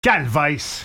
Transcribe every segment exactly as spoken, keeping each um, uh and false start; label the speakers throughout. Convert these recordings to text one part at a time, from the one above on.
Speaker 1: Calvaise.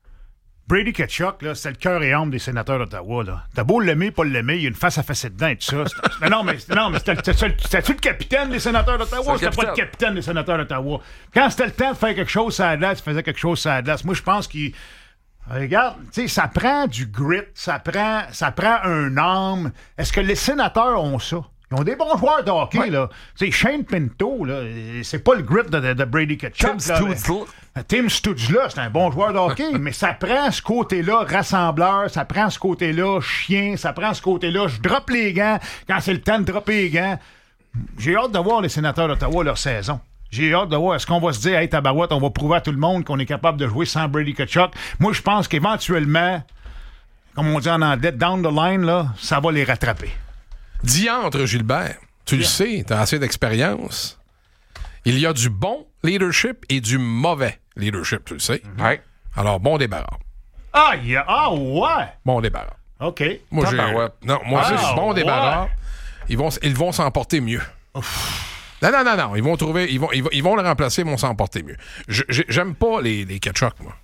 Speaker 1: Brady Tkachuk, là, c'était le cœur et âme des sénateurs d'Ottawa. Là. T'as beau l'aimer, pas l'aimer, il y a une face à face dedans et tout ça. C'était, non, mais, non, mais c'était, c'était, c'était-tu le capitaine des sénateurs d'Ottawa ou c'était pas le capitaine des sénateurs d'Ottawa? Quand c'était le temps de faire quelque chose sur la glace, il faisait quelque chose sur la glace. Moi, je pense qu'il... Regarde, tu sais, ça prend du grit, ça prend, ça prend un âme. Est-ce que les sénateurs ont ça? Ils ont des bons joueurs de hockey, ouais. là. Tu sais, Shane Pinto, là, c'est pas le grit de, de, de Brady Tkachuk. Tim Stutzla. Tim Stutzla, c'est un bon joueur de hockey, mais ça prend ce côté-là rassembleur, ça prend ce côté-là chien, ça prend ce côté-là je drop les gants quand c'est le temps de dropper les gants. J'ai hâte de voir les sénateurs d'Ottawa leur saison. J'ai hâte de voir, est-ce qu'on va se dire, hey, tabarouette, on va prouver à tout le monde qu'on est capable de jouer sans Brady Tkachuk. Moi, je pense qu'éventuellement, comme on dit en anglais, down the line, là, ça va les rattraper.
Speaker 2: Diantre, Gilbert, tu yeah. le sais, tu as assez d'expérience. Il y a du bon leadership et du mauvais leadership, tu le sais.
Speaker 3: Mm-hmm. Ouais.
Speaker 2: Alors, bon débarras.
Speaker 1: Ah, yeah. ah ouais!
Speaker 2: Bon débarras.
Speaker 1: OK.
Speaker 2: Moi, j'ai... Non, moi, ah, c'est bon ouais. débarras. Ils vont, ils vont s'en porter mieux. Ouf. Non, non, non, non. Ils vont trouver... Ils vont, ils vont, ils vont le remplacer, ils vont s'en porter mieux. Je, j'aime pas les, les Tkachuk, moi.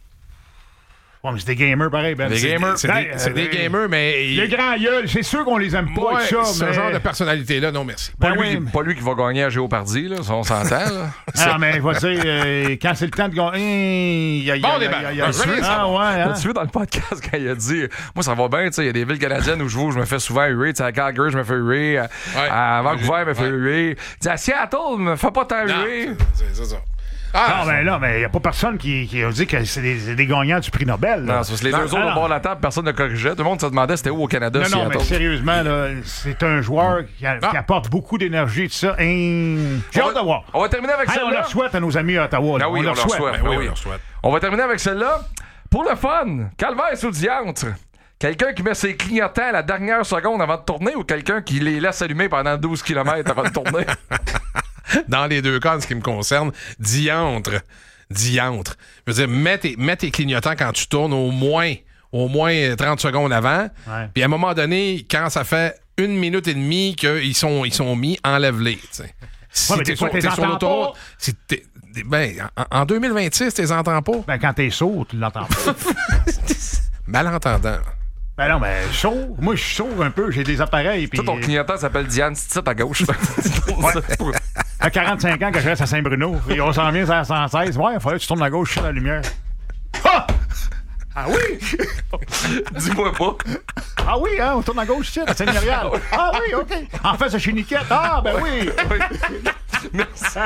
Speaker 1: Ouais, mais c'est des gamers, pareil, Ben.
Speaker 2: Des gamers, c'est,
Speaker 1: ben,
Speaker 2: des, c'est euh, des gamers, mais...
Speaker 1: Les grands gueules, c'est sûr qu'on les aime pas,
Speaker 2: ouais,
Speaker 1: ça,
Speaker 2: ce
Speaker 1: mais...
Speaker 2: genre de personnalité-là, non, merci.
Speaker 3: Pas,
Speaker 1: Ben
Speaker 3: lui,
Speaker 1: oui.
Speaker 3: pas lui qui va gagner à Géopardy, là, ça, on s'entend, là.
Speaker 1: Ah, mais il va dire, euh, quand c'est le temps de gagner... Hey,
Speaker 2: bon débat.
Speaker 1: Ah, ouais, hein?
Speaker 3: Tu vois, dans le podcast, quand il a dit, moi, ça va bien, tu sais, il y a des villes canadiennes où je vais, je me fais souvent huer, tu sais, à Calgary, je me fais huer, à, ouais. à Vancouver, je me fais huer. Tu sais, à Seattle, je me fais pas tant huer.
Speaker 2: C'est, c'est ça.
Speaker 1: Ah, non, mais là, mais il n'y a pas personne qui, qui a dit que c'est des, c'est des gagnants du prix Nobel. Là.
Speaker 3: Non, c'est les non, deux autres au bord de la table, personne ne corrigeait. Tout le monde se demandait c'était où au Canada.
Speaker 1: Non, non, mais sérieusement, là, c'est un joueur qui, a, qui apporte beaucoup d'énergie et tout ça. Et... J'ai hâte de voir.
Speaker 3: On va terminer avec
Speaker 1: hey,
Speaker 3: celle-là.
Speaker 1: On leur souhaite à nos amis à Ottawa.
Speaker 3: Ah oui, on, on leur souhaite. souhaite. Ben oui, oui, on leur souhaite. On va terminer avec celle-là. Pour le fun, calvaire sous diantre. Quelqu'un qui met ses clignotants à la dernière seconde avant de tourner ou quelqu'un qui les laisse allumer pendant douze kilomètres avant de tourner?
Speaker 2: Dans les deux cas, en ce qui me concerne, diantre. Diantre. Je veux dire, mets tes, mets tes clignotants quand tu tournes au moins, au moins trente secondes avant. Ouais. Puis à un moment donné, quand ça fait une minute et demie qu'ils sont, ils sont mis, enlève-les. T'sais. Si ouais, t'es, sur, t'es sur l'autoroute, si t'es, ben, en, en deux mille vingt-six, tu les entends pas.
Speaker 1: Ben, quand t'es sourd, tu l'entends pas.
Speaker 2: Malentendant.
Speaker 1: Ben non, mais sourd. Moi, je suis sourd un peu. J'ai des appareils. Pis...
Speaker 3: Toi, ton clignotant s'appelle Diane, c'est à gauche.
Speaker 1: Ouais. À quarante-cinq ans que je reste à Saint-Bruno. Et on s'en vient à cent seize. Ouais, il fallait que tu tournes à gauche sur la lumière. Ah! Ah oui!
Speaker 3: Dis-moi pas.
Speaker 1: Ah oui, hein, on tourne à gauche ici, à Saint-Myrial. Ah oui, OK. En face de chez Niquette. Ah, ben oui.
Speaker 3: oui. Merci.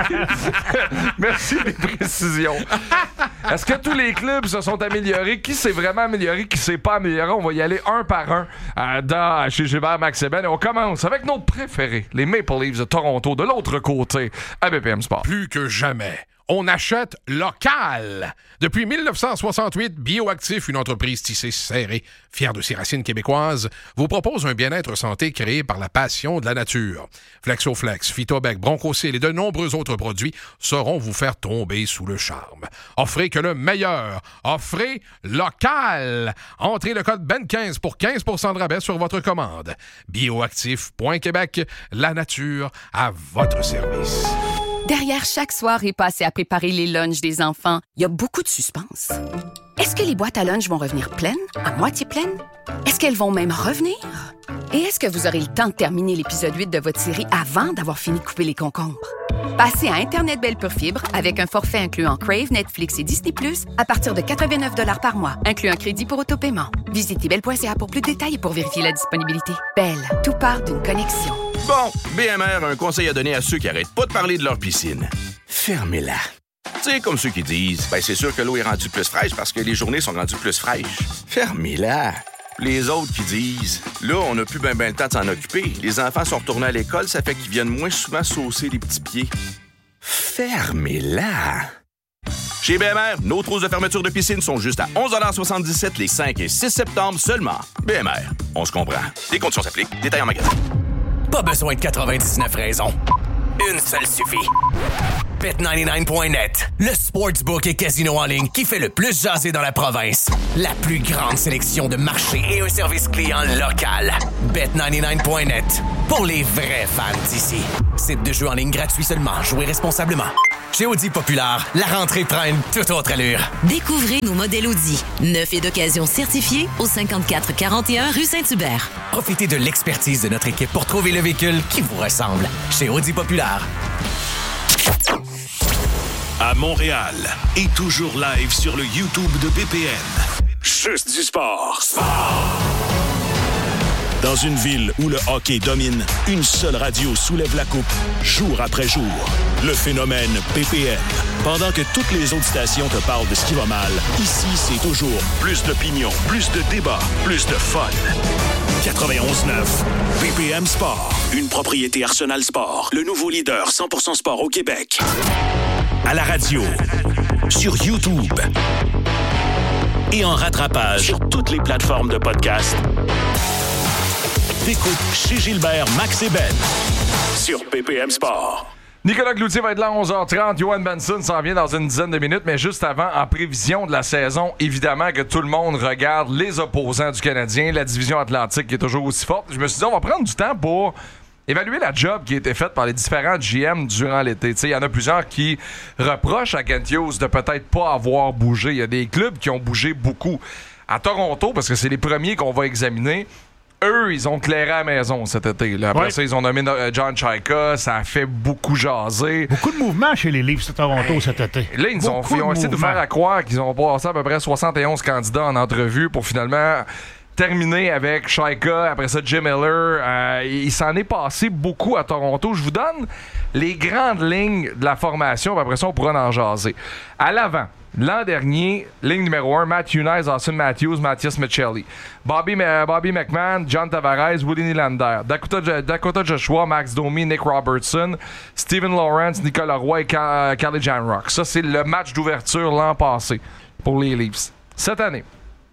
Speaker 3: Merci des précisions. Est-ce que tous les clubs se sont améliorés? Qui s'est vraiment amélioré? Qui s'est pas amélioré? On va y aller un par un euh, dans, chez Gilbert Maxeben. Et on commence avec nos préférés, les Maple Leafs de Toronto, de l'autre côté, à B P M Sport.
Speaker 2: Plus que jamais, on achète local. Depuis dix-neuf cent soixante-huit, Bioactif, une entreprise tissée serrée, fière de ses racines québécoises, vous propose un bien-être santé créé par la passion de la nature. Flexoflex, Phytobec, Bronchocil et de nombreux autres produits sauront vous faire tomber sous le charme. Offrez que le meilleur. Offrez local. Entrez le code B E N quinze pour quinze pour cent de rabais sur votre commande. Bioactif point Québec, la nature à votre service.
Speaker 4: Derrière chaque soirée passée à préparer les lunchs des enfants, il y a beaucoup de suspense. Est-ce que les boîtes à lunch vont revenir pleines, à moitié pleines? Est-ce qu'elles vont même revenir? Et est-ce que vous aurez le temps de terminer l'épisode huit de votre série avant d'avoir fini de couper les concombres? Passez à Internet Belle Pure Fibre avec un forfait incluant Crave, Netflix et Disney plus, à partir de quatre-vingt-neuf dollars par mois, inclus un crédit pour autopaiement. Visitez belle point c a pour plus de détails et pour vérifier la disponibilité. Belle, tout part d'une connexion.
Speaker 5: Bon, B M R a un conseil à donner à ceux qui arrêtent pas de parler de leur piscine. Fermez-la. Tu sais, comme ceux qui disent, ben c'est sûr que l'eau est rendue plus fraîche parce que les journées sont rendues plus fraîches. Fermez-la. Les autres qui disent, là, on n'a plus ben ben le temps de s'en occuper. Les enfants sont retournés à l'école, ça fait qu'ils viennent moins souvent saucer les petits pieds. Fermez-la. Chez B M R, nos trousses de fermeture de piscine sont juste à onze dollars soixante-dix-sept les cinq et six septembre seulement. B M R, on se comprend. Les conditions s'appliquent. Détails en magasin.
Speaker 6: Pas besoin de quatre-vingt-dix-neuf raisons. Une seule suffit. Bet quatre-vingt-dix-neuf point net, le sportsbook et casino en ligne qui fait le plus jaser dans la province. La plus grande sélection de marchés et un service client local. Bet quatre-vingt-dix-neuf point net, pour les vrais fans d'ici. Site de jeu en ligne gratuit seulement. Jouez responsablement. Chez Audi Populaire, la rentrée prend une toute autre allure.
Speaker 7: Découvrez nos modèles Audi, neuf et d'occasion certifiés au cinquante-quatre quarante et un rue Saint-Hubert.
Speaker 6: Profitez de l'expertise de notre équipe pour trouver le véhicule qui vous ressemble. Chez Audi Populaire.
Speaker 8: À Montréal et toujours live sur le YouTube de B P N. Juste du sport. Sport! Dans une ville où le hockey domine, une seule radio soulève la coupe, jour après jour. Le phénomène B P N. Pendant que toutes les autres stations te parlent de ce qui va mal, ici, c'est toujours plus d'opinion, plus de débats, plus de fun. quatre-vingt-onze neuf, B P M Sport. Une propriété Arsenal Sport. Le nouveau leader cent pour cent sport au Québec. À la radio, sur YouTube et en rattrapage sur toutes les plateformes de podcast. T'écoutes chez Gilbert, Max et Ben sur B P M Sport.
Speaker 3: Nicolas Cloutier va être là à onze heures trente. Johan Benson s'en vient dans une dizaine de minutes, mais juste avant, en prévision de la saison, évidemment que tout le monde regarde les opposants du Canadien, la division Atlantique qui est toujours aussi forte. Je me suis dit, on va prendre du temps pour évaluer la job qui a été faite par les différents G M durant l'été. Il y en a plusieurs qui reprochent à Kent Hughes de peut-être pas avoir bougé. Il y a des clubs qui ont bougé beaucoup. À Toronto, parce que c'est les premiers qu'on va examiner, eux, ils ont clairé à la maison cet été. Là. Après ouais. ça, ils ont nommé John Chayka. Ça a fait beaucoup jaser.
Speaker 1: Beaucoup de mouvements chez les Leafs de Toronto hey, cet été.
Speaker 3: Là, ils ont, ils ont essayé de faire à croire qu'ils ont passé à peu près soixante et onze candidats en entrevue pour finalement terminer avec Chayka. Après ça, Jim Miller. Euh, il s'en est passé beaucoup à Toronto. Je vous donne les grandes lignes de la formation. Après ça, on pourra en jaser. À l'avant, l'an dernier, ligne numéro un, Matthew Knies, Austin Matthews, Matthias Michelli. Bobby, uh, Bobby McMahon, John Tavares, Woody Nylander. Dakota, Dakota Joshua, Max Domi, Nick Robertson, Steven Lawrence, Nicolas Roy et Ka- Carly Janrock. Ça, c'est le match d'ouverture l'an passé pour les Leafs. Cette année,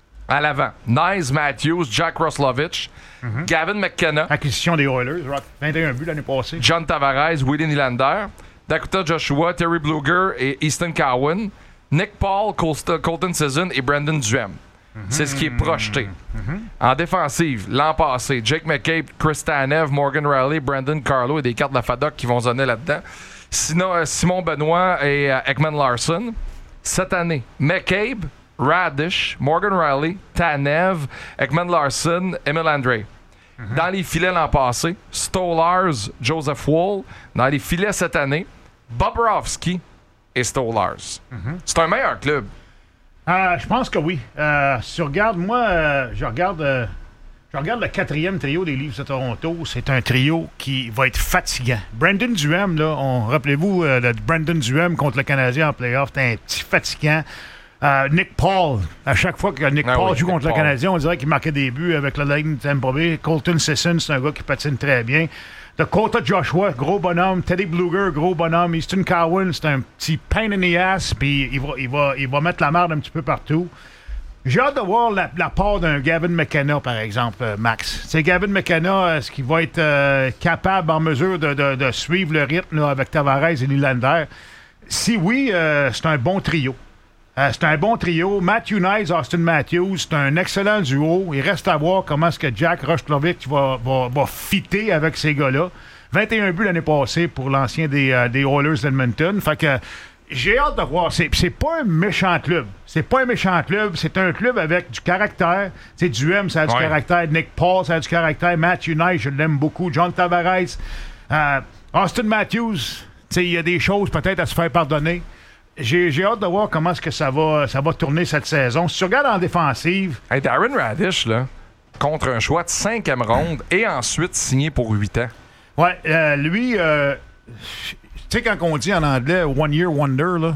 Speaker 3: à l'avant, Knies, Matthews, Jack Roslovich, mm-hmm. Gavin McKenna.
Speaker 1: Acquisition des Oilers, vingt et un buts l'année passée.
Speaker 3: John Tavares, Woody Nylander, Dakota Joshua, Terry Bluger et Easton Cowan. Nick Paul, Colston, Colton Sisson et Brandon Duhem. Mm-hmm. C'est ce qui est projeté. Mm-hmm. En défensive, l'an passé, Jake McCabe, Chris Tanev, Morgan Riley, Brandon Carlo et des cartes de la FADOC qui vont sonner là-dedans. Sinon, euh, Simon Benoit et euh, Ekman Larson. Cette année, McCabe, Radish, Morgan Riley, Tanev, Ekman Larson, Emil Andre. Mm-hmm. Dans les filets l'an passé, Stolars, Joseph Woll. Dans les filets cette année, Bobrovsky et Stolars. Mm-hmm. C'est un meilleur club.
Speaker 1: Euh, je pense que oui. Euh, si tu regardes, moi, euh, je regarde euh, je regarde le quatrième trio des Leafs de Toronto. C'est un trio qui va être fatigant. Brandon Duhem, là, on, rappelez-vous, euh, le Brandon Duhem contre le Canadien en playoff, c'était un petit fatigant. Euh, Nick Paul, à chaque fois que Nick ah Paul oui, joue Nick contre Paul. Le Canadien, on dirait qu'il marquait des buts avec le Lightning de Tampa Bay. Colton Sisson, c'est un gars qui patine très bien. Dakota Joshua, gros bonhomme. Teddy Bluger, gros bonhomme. Easton Cowan, c'est un petit pain in the ass, puis il va, il, va, il va mettre la merde un petit peu partout. J'ai hâte de voir la, la part d'un Gavin McKenna, par exemple, euh, Max. C'est Gavin McKenna, est-ce qu'il va être euh, capable, en mesure de, de, de suivre le rythme là, avec Tavares et Nylander? Si oui, euh, c'est un bon trio. Euh, c'est un bon trio. Matthew Knies, Austin Matthews, c'est un excellent duo. Il reste à voir comment est-ce que Jack Roslovich va, va, va fitter avec ces gars-là. vingt et un buts l'année passée pour l'ancien des, euh, des Oilers d'Edmonton. Fait que j'ai hâte de voir. C'est, c'est pas un méchant club. C'est pas un méchant club. C'est un club avec du caractère. C'est Duhem, ça a du ouais. caractère. Nick Paul, ça a du caractère. Matthew Knies, je l'aime beaucoup. John Tavares. Euh, Austin Matthews, il y a des choses peut-être à se faire pardonner. J'ai, j'ai hâte de voir comment est-ce que ça va, ça va tourner cette saison. Si tu regardes en défensive...
Speaker 3: Hey, Darren Radish, là, contre un choix de cinquième ronde et ensuite signé pour huit ans.
Speaker 1: Ouais, euh, lui, euh, tu sais, quand on dit en anglais « one year wonder », là...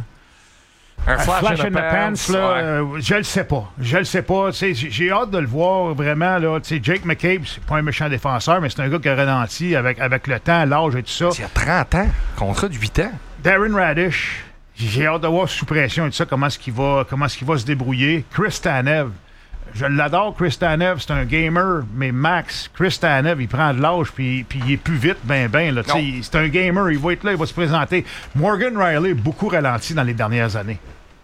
Speaker 3: Un flash,
Speaker 1: flash in, in the pants,
Speaker 3: pants
Speaker 1: là,
Speaker 3: ouais.
Speaker 1: euh, je le sais pas. Je le sais pas. J'ai, j'ai hâte de le voir vraiment. Là. Jake McCabe, c'est pas un méchant défenseur, mais c'est un gars qui a ralenti avec, avec le temps, l'âge et tout ça.
Speaker 3: Il y a trente ans, contrat de huit ans.
Speaker 1: Darren Radish... J'ai hâte de voir sous pression et tout ça, comment est-ce qu'il va, comment est-ce qu'il va se débrouiller. Chris Tanev, je l'adore, Chris Tanev, c'est un gamer, mais Max, Chris Tanev, il prend de l'âge puis, puis il est plus vite, ben ben. Là, c'est un gamer, il va être là, il va se présenter. Morgan Riley, beaucoup ralenti dans les dernières années.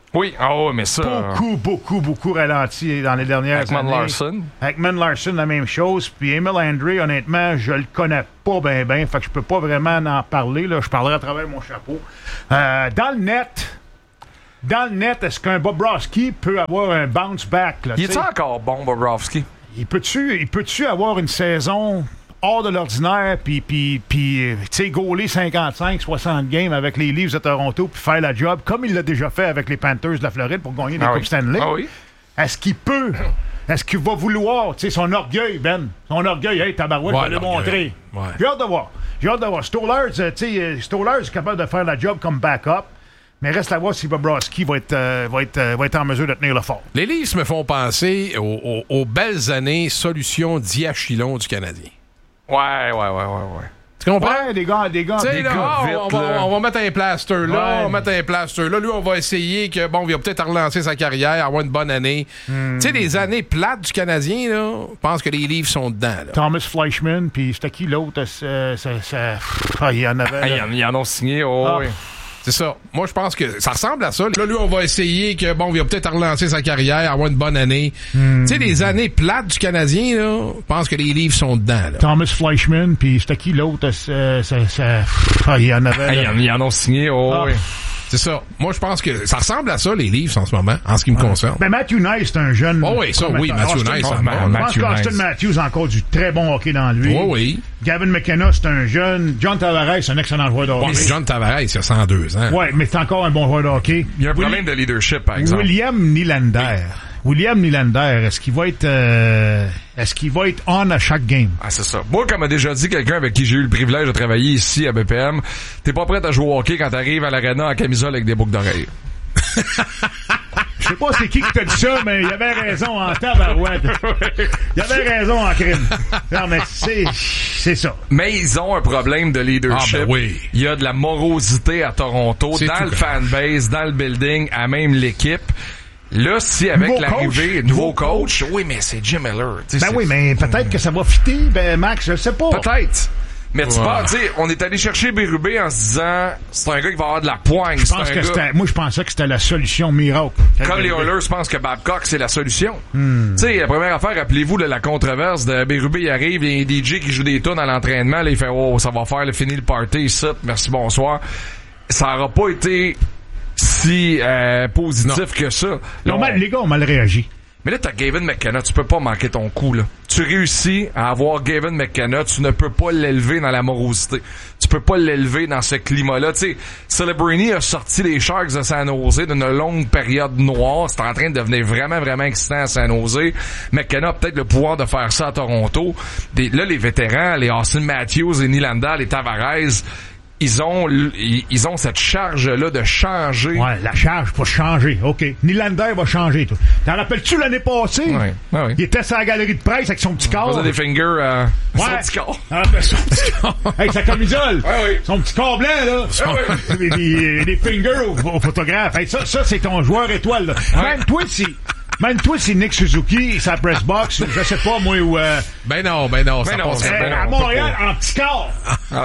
Speaker 3: Oui, ah oh, mais ça...
Speaker 1: Beaucoup, beaucoup, beaucoup ralenti dans les dernières
Speaker 3: Ekman
Speaker 1: années.
Speaker 3: Larson.
Speaker 1: Ekman Larson, la même chose. Puis Emil Andre, honnêtement, je le connais pas bien, bien. Fait que je peux pas vraiment en parler. Là. Je parlerai à travers mon chapeau. Euh, dans le net... Dans le net, est-ce qu'un Bobrovsky peut avoir un bounce back? Là,
Speaker 3: il est encore bon, Bobrovsky?
Speaker 1: Il peut-tu, il peut-tu avoir une saison hors de l'ordinaire puis, puis, puis tu sais, gauler cinquante-cinq soixante games avec les Leafs de Toronto puis faire la job comme il l'a déjà fait avec les Panthers de la Floride pour gagner des
Speaker 3: ah
Speaker 1: Coupes
Speaker 3: oui.
Speaker 1: Stanley?
Speaker 3: Ah oui?
Speaker 1: Est-ce qu'il peut? Est-ce qu'il va vouloir? Tu sais, son orgueil, Ben. Son orgueil, hey, tabarouette,
Speaker 2: Ouais,
Speaker 1: je vais le
Speaker 2: l'orgueil.
Speaker 1: montrer.
Speaker 2: Ouais.
Speaker 1: J'ai hâte de voir. J'ai hâte de voir. Stolarz, tu sais, Stolarz est capable de faire la job comme backup. Mais reste à voir si Bobrovsky va être, euh, va, être, euh, va être en mesure de tenir le fort.
Speaker 2: Les Leafs me font penser aux, aux, aux belles années solution Diachylon du Canadien.
Speaker 3: Ouais, ouais, ouais, ouais, ouais.
Speaker 2: Tu comprends?
Speaker 1: Ouais, des gars, des gars.
Speaker 2: Tu sais,
Speaker 1: Des
Speaker 2: là,
Speaker 1: gars
Speaker 2: ah,
Speaker 1: vite,
Speaker 2: on, va,
Speaker 1: là.
Speaker 2: on va mettre un plaster là,
Speaker 1: Ouais.
Speaker 2: on va mettre un plaster là. Lui, on va essayer que, bon, il va peut-être relancer sa carrière, avoir une bonne année.
Speaker 1: Hmm.
Speaker 2: Tu sais, des années plates du Canadien, là, je pense que les Leafs sont dedans, là.
Speaker 1: Thomas Fleischmann, puis c'était qui l'autre? Ça, ça, ça... Ah, il y en avait.
Speaker 3: Ah,
Speaker 1: là.
Speaker 3: ils, en, ils en ont signé, oh,
Speaker 1: Ah.
Speaker 3: oui.
Speaker 2: C'est ça. Moi, je pense que ça ressemble à ça. Là, lui, on va essayer que, bon, il va peut-être relancer sa carrière, avoir une bonne année.
Speaker 1: Hmm.
Speaker 2: Tu sais, des années plates du Canadien, là, je pense que les Leafs sont dedans, là.
Speaker 1: Thomas Fleischmann, puis c'était qui l'autre? Ça, ça, ça... Ah, il y en avait.
Speaker 3: Ah, ils,
Speaker 1: là.
Speaker 3: en, ils en ont signé, oh,
Speaker 1: Ah.
Speaker 3: oui.
Speaker 2: C'est ça. Moi, je pense que ça ressemble à ça, les Leafs, en ce moment, en ce qui me concerne.
Speaker 1: Ben, Matthew Nice, c'est un jeune.
Speaker 2: Oh oui, ça, oui, Matthew
Speaker 1: Austin-
Speaker 2: Nice,
Speaker 1: Austin-
Speaker 2: ça va.
Speaker 1: Je pense
Speaker 3: Matthew
Speaker 1: qu'Austin
Speaker 3: Nice.
Speaker 1: Matthews a encore du très bon hockey dans lui.
Speaker 2: Oui, oui.
Speaker 1: Gavin McKenna, c'est un jeune. John Tavares, c'est un excellent joueur de
Speaker 2: Bon,
Speaker 1: hockey.
Speaker 2: mais John Tavares, il a cent deux ans.
Speaker 1: Ouais, mais c'est encore un bon joueur de hockey.
Speaker 3: Il y a un
Speaker 1: Will-
Speaker 3: problème de leadership, par exemple.
Speaker 1: William Nylander. William Nylander, est-ce qu'il va être euh, est-ce qu'il va être on à chaque game?
Speaker 3: Ah, c'est ça. Moi, comme a déjà dit quelqu'un avec qui j'ai eu le privilège de travailler ici à B P M, t'es pas prêt à jouer au hockey quand t'arrives à l'aréna en camisole avec des boucles d'oreilles.
Speaker 1: Je sais pas c'est qui qui t'a dit ça, mais il avait raison en tabarouette. Il avait raison en crime. Non, mais c'est c'est ça.
Speaker 3: Mais ils ont un problème de leadership.
Speaker 2: Ah, ben oui.
Speaker 3: Il y a de la morosité à Toronto,
Speaker 2: C'est
Speaker 3: dans
Speaker 2: tout
Speaker 3: le
Speaker 2: comme-
Speaker 3: fanbase, dans le building, à même l'équipe. Là, si avec
Speaker 1: Nouveau
Speaker 3: l'arrivée,
Speaker 1: coach.
Speaker 3: nouveau
Speaker 1: Nouveau
Speaker 3: coach, oui, mais c'est Jim Miller. Tu sais,
Speaker 1: Ben
Speaker 3: c'est-
Speaker 1: oui, mais peut-être que ça va fitter, ben Max, je sais pas.
Speaker 3: Peut-être. Mais tu
Speaker 2: Ouais.
Speaker 3: parles, tu sais, on est allé chercher Bérubé en se disant, c'est un gars qui va avoir de la poigne.
Speaker 1: Je
Speaker 3: c'est
Speaker 1: pense
Speaker 3: un
Speaker 1: que
Speaker 3: gars-
Speaker 1: c'était moi je pensais que c'était la solution miracle.
Speaker 3: Comme les Oilers pensent que Babcock, c'est la solution.
Speaker 1: Hmm.
Speaker 3: Tu sais, la première affaire, rappelez-vous, là, la controverse de Bérubé, il arrive, il y a un D J qui joue des tunes à l'entraînement, là, il fait, oh, ça va faire le fini le party, ici, merci, bonsoir. Ça aura pas été si euh, positif
Speaker 2: Non.
Speaker 3: que ça. Là,
Speaker 1: Ils ont
Speaker 3: on-
Speaker 1: mal- les gars ont mal réagi.
Speaker 3: Mais là, t'as Gavin McKenna, tu peux pas manquer ton coup, là. Tu réussis à avoir Gavin McKenna, tu ne peux pas l'élever dans la morosité. Tu peux pas l'élever dans ce climat-là. Tu sais, Celebrini a sorti les Sharks de San Jose d'une longue période noire. C'est en train de devenir vraiment, vraiment excitant à San Jose. McKenna a peut-être le pouvoir de faire ça à Toronto. Des- là, les vétérans, les Austin Matthews, les Nylander, les Tavares, ils ont, l- ils ils ont cette charge-là de changer.
Speaker 1: Ouais, la charge va changer. OK. Nylander va changer, toi. T'en rappelles-tu l'année passée?
Speaker 3: Ouais, ouais, ouais.
Speaker 1: Il était sur la galerie de presse avec son petit corps.
Speaker 3: Faisait des fingers, euh,
Speaker 1: Ouais.
Speaker 3: son petit corps.
Speaker 1: Ah, ben, son petit corps. Avec sa camisole.
Speaker 3: Ouais, ouais.
Speaker 1: Son petit corps blanc, là. Des, des- des fingers au, au photographe. Hey, ça, ça c'est ton joueur étoile, là. Même toi, si... Même toi, c'est Nick Suzuki, sa press box, ou je sais pas, moi, ou... Euh,
Speaker 2: Ben non, ben non, ça
Speaker 3: Ben non,
Speaker 2: passe
Speaker 3: c'est-
Speaker 1: euh,
Speaker 3: ben non,
Speaker 1: à
Speaker 3: on peut
Speaker 1: Montréal, en petit corps.
Speaker 3: Ah,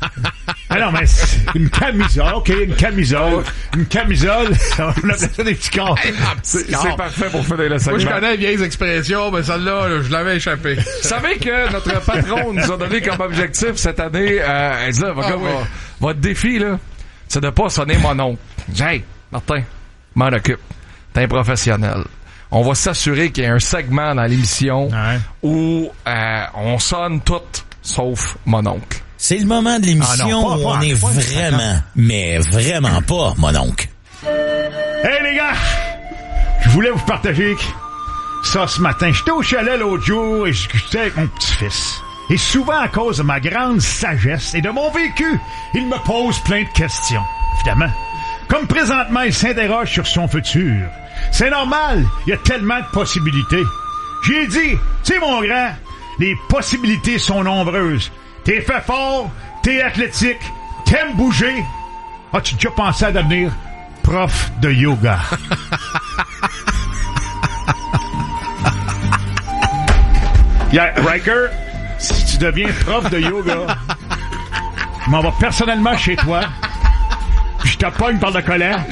Speaker 1: Ah non, mais c'est une camisole. OK, une camisole. Une camisole. On appelle ça des petits corps.
Speaker 3: c'est c'est parfait pour faire des
Speaker 2: Moi, je
Speaker 3: segments.
Speaker 2: connais les vieilles expressions, mais celle-là, là, je l'avais échappé.
Speaker 3: Vous savez que notre patron nous a donné comme objectif cette année, euh, elle dit là, votre,
Speaker 2: Ah oui.
Speaker 3: votre- votre défi, là, c'est de pas sonner mon oncle. Je dis, hey, Martin, m'en occupe. T'es un professionnel. On va s'assurer qu'il y a un segment dans l'émission
Speaker 1: Ouais.
Speaker 3: où euh, on sonne tout sauf mon oncle.
Speaker 9: C'est le moment de l'émission
Speaker 1: Ah non, pas-
Speaker 9: où
Speaker 1: pas-
Speaker 9: on est
Speaker 1: pas-
Speaker 9: vraiment, mais vraiment pas, mon oncle.
Speaker 1: Hey les gars, je voulais vous partager ça ce matin. J'étais au chalet l'autre jour et je discutais avec mon petit-fils. Et souvent, à cause de ma grande sagesse et de mon vécu, il me pose plein de questions. Évidemment. Comme présentement, il s'interroge sur son futur. C'est normal, il y a tellement de possibilités. J'ai dit, tu sais mon grand, les possibilités sont nombreuses. T'es fait fort, t'es athlétique, t'aimes bouger. As-tu déjà pensé à devenir prof de yoga? Yeah, Riker, si tu deviens prof de yoga, je m'en vais personnellement chez toi, puis je te pogne par le collant.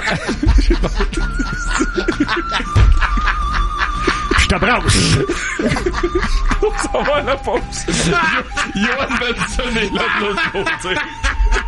Speaker 1: Je t'abrasse.
Speaker 3: On s'en va à la pause. Johan Benson est là de l'autre côté.